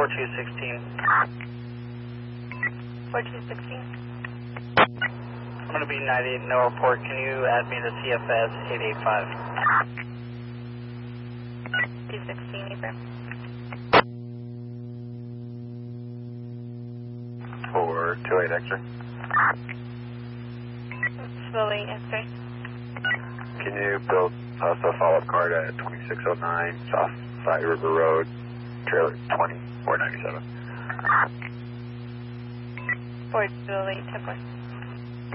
4216. 4216. I'm going to be 98 no report. Can you add me to CFS 885? 216, Ether. For 28 X-ray. Slowly, X-ray. Can you build us a follow-up card at 2609 South Side River Road, trailer 20 or 97? Forward, slowly, 10-4.